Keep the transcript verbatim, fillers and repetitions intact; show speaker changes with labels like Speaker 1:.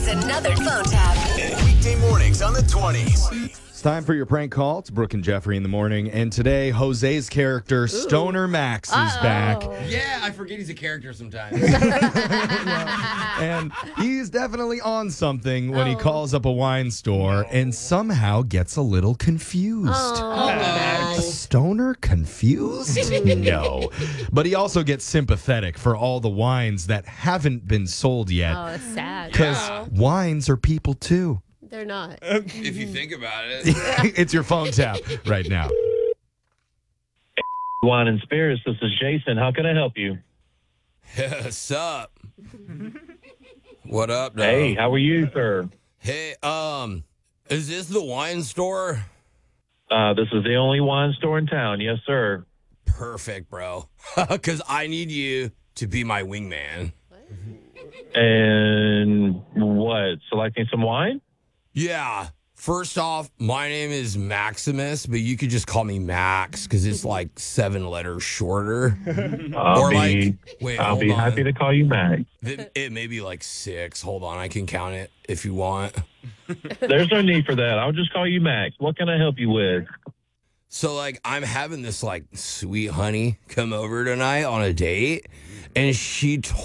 Speaker 1: is another phone tap.
Speaker 2: Weekday mornings on the twenties.
Speaker 3: It's time for your prank call. It's Brooke and Jeffrey in the morning. And today, Jose's character, Stoner Max, is
Speaker 4: Uh-oh.
Speaker 3: back.
Speaker 5: Yeah, I forget he's a character sometimes.
Speaker 3: And he's definitely on something when he
Speaker 4: Oh.
Speaker 3: calls up a wine store and somehow gets a little confused.
Speaker 4: Oh.
Speaker 3: A stoner confused? No. But he also gets sympathetic for all the wines that haven't been sold yet.
Speaker 4: Oh, it's sad.
Speaker 3: Because
Speaker 5: Yeah.
Speaker 3: wines are people too.
Speaker 4: They're not.
Speaker 5: If you think about it.
Speaker 3: It's your phone tap right now.
Speaker 6: Wine and Spirits. This is Jason. How can I help you?
Speaker 5: What's up? What up, dog?
Speaker 6: Hey, how are you, sir?
Speaker 5: Hey, um, is this the wine store?
Speaker 6: Uh, this is the only wine store in town. Yes, sir.
Speaker 5: Perfect, bro. Because I need you to be my wingman.
Speaker 6: And what? Selecting some wine?
Speaker 5: Yeah. First off, my name is Maximus, but you could just call me Max because it's like seven letters shorter.
Speaker 6: I'll
Speaker 5: or
Speaker 6: be,
Speaker 5: like, wait,
Speaker 6: I'll
Speaker 5: hold
Speaker 6: be
Speaker 5: on.
Speaker 6: happy to call you Max.
Speaker 5: It, it may be like six. Hold on, I can count it if you want.
Speaker 6: There's no need for that. I'll just call you Max. What can I help you with?
Speaker 5: So, like, I'm having this, like, sweet honey come over tonight on a date, and she